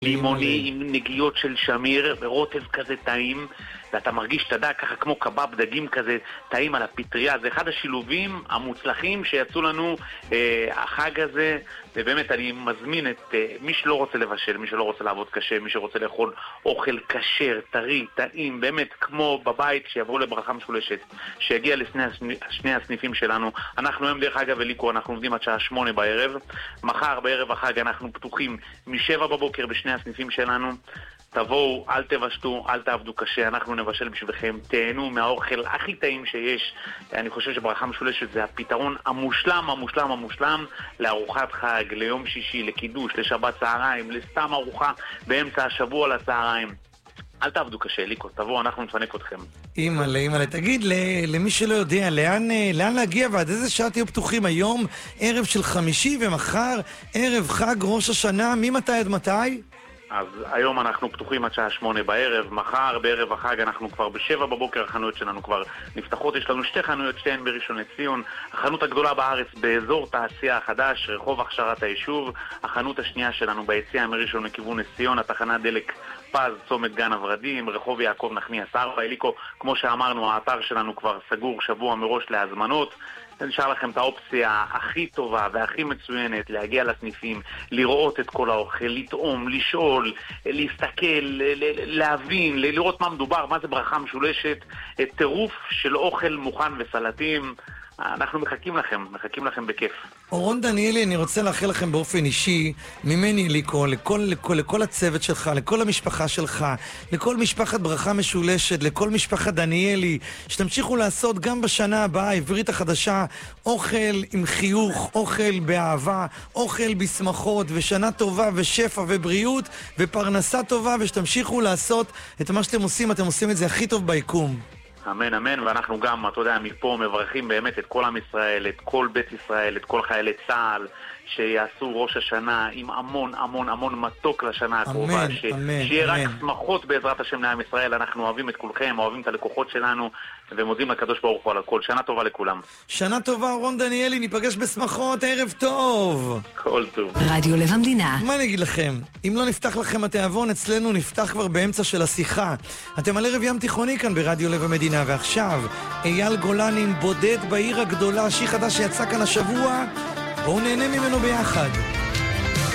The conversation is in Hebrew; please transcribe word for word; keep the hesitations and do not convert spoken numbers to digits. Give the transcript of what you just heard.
לימוני עם נגיעות של שמיר ורוטב כזה טעים, ואתה מרגיש, אתה יודע, ככה כמו קבב דגים כזה טעים על הפטריה. זה אחד השילובים המוצלחים שיצאו לנו אה, החג הזה, ובאמת אני מזמין את אה, מי שלא רוצה לבשל, מי שלא רוצה לעבוד קשה, מי שרוצה לאכול אוכל כשר, טרי, טעים, באמת כמו בבית, שיבואו לברכה משולשת, שיגיע לשני הסני, שני הסניפים שלנו. אנחנו היום דרך אגב אליקו, אנחנו עובדים עד שעה שמונה בערב, מחר בערב החג אנחנו פתוחים משבע בבוקר בשני הסניפים שלנו. תבואו, אל תבשתו, אל תעבדו קשה, אנחנו נבשל בשבילכם, תהנו מהאוכל הכי טעים שיש. אני חושב שברכה משולשת זה הפתרון המושלם, המושלם, המושלם לארוחת חג, ליום שישי, לקידוש, לשבת צהריים, לסתם ארוחה באמצע השבוע לצהריים. אל תעבדו קשה, ליקו, תבואו, אנחנו נפנק אתכם. אימא'לה, אימא'לה, תגיד, למי שלא יודע, לאן, לאן להגיע ועד איזה שעה תהיו פתוחים? היום ערב של חמישי ומחר ערב חג ראש השנה, ממתי עד מתי? אז היום אנחנו פתוחים עד שעה שמונה בערב, מחר בערב החג אנחנו כבר בשבע בבוקר, החנויות שלנו כבר נפתחות, יש לנו שתי חנויות, שתיהן בראשון לציון, החנות הגדולה בארץ באזור תעשייה החדש, רחוב הכשרת היישוב, החנות השנייה שלנו ביציאה מראשון לכיוון נס ציון, התחנה דלק פז, צומת גן הורדים, רחוב יעקב נחמיאס ארבע. אליקו, כמו שאמרנו, האתר שלנו כבר סגור שבוע מראש להזמנות. נשאר לכם את האופציה הכי טובה והכי מצוינת להגיע לסניפים, לראות את כל האוכל, לטעום, לשאול, להסתכל, להבין, לראות מה מדובר, מה זה ברכה משולשת, טירוף של אוכל מוכן וסלטים. אנחנו מחכים לכם, מחכים לכם בכיף. אורון דניאלי, אני רוצה לאחל לכם באופן אישי, ממני אליקו, לכל, לכל, לכל הצוות שלך, לכל המשפחה שלך, לכל משפחת ברכה משולשת, לכל משפחת דניאלי, שתמשיכו לעשות גם בשנה הבאה, העברית החדשה, אוכל עם חיוך, אוכל באהבה, אוכל בשמחות, ושנה טובה ושפע ובריאות ופרנסה טובה, ושתמשיכו לעשות את מה שאתם עושים, אתם עושים את זה הכי טוב ביקום. אמן, אמן, ואנחנו גם, אתה יודע, מפה מברכים באמת את כל עם ישראל, את כל בית ישראל, את כל חיילי צה"ל, שיעשו ראש השנה עם המון המון המון מתוק לשנה הקרובה, אמן, ש... אמן, שיהיה אמן. רק שמחות בעזרת השם לעם ישראל. אנחנו אוהבים את כולכם, אוהבים את הלקוחות שלנו, ומודים לקדוש ברוך הוא על הכל. שנה טובה לכולם. שנה טובה, אורון דניאלי, ניפגש בשמחות, ערב טוב. כל טוב. רדיו לב המדינה. מה אני אגיד לכם? אם לא נפתח לכם התיאבון, אצלנו נפתח כבר באמצע של השיחה. אתם על ערב ים תיכוני כאן ברדיו לב המדינה, ועכשיו אייל גולן עם בודד בעיר הגדולה, שיר חדש שיצא כאן השבוע. בואו נהנה ממנו ביחד.